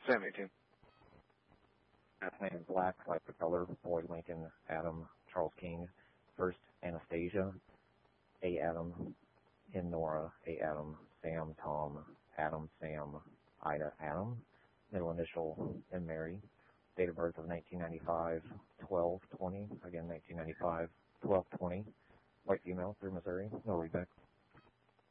Sam 18. Last name Black, like the color. Boyd Lincoln, Adam, Charles King. First, Anastasia. A. Adam. N. Nora. A. Adam. Sam, Tom. Adam, Sam. Ida, Adam. Middle initial, M. Mary. Date of birth of 1995, 12/20. Again, 1995, 12/20. White female, through Missouri. No readback.